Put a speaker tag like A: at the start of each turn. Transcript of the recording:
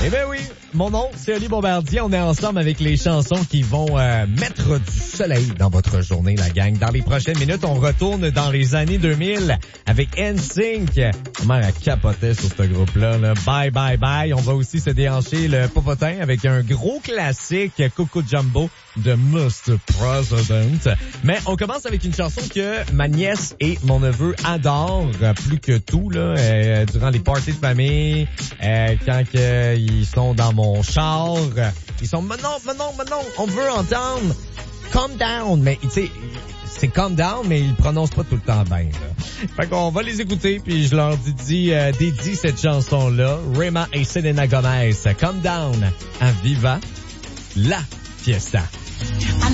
A: Eh bien oui, mon nom, c'est Oli Bombardier. On est ensemble avec les chansons qui vont mettre du soleil dans votre journée, la gang. Dans les prochaines minutes, on retourne dans les années 2000 avec NSYNC. Ma mère a capoté sur ce groupe-là. Là. Bye, bye, bye. On va aussi se déhancher le popotin avec un gros classique, Coco Jumbo de Mr. President. Mais on commence avec une chanson que ma nièce et mon neveu adorent plus que tout là, durant les parties de famille, quand ils sont dans mon char, ils sont maintenant, on veut entendre Calm Down, mais tu sais, c'est Calm Down, mais ils prononcent pas tout le temps bien. Là. Fait qu'on va les écouter, puis je leur dédie cette chanson-là, Rema et Selena Gomez, Calm Down, à Viva la Fiesta.